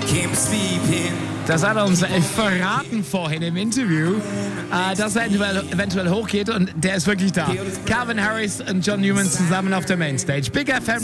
Das hat er uns verraten vorhin im Interview, dass er eventuell hochgeht und der ist wirklich da. Calvin Harris und John Newman zusammen auf der Mainstage. Big FM